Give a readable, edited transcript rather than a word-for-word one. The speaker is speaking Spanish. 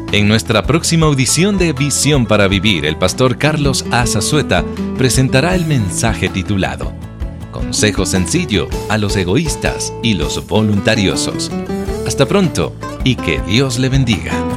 En nuestra próxima audición de Visión para Vivir, el pastor Carlos Azazueta presentará el mensaje titulado Consejo sencillo a los egoístas y los voluntariosos. Hasta pronto y que Dios le bendiga.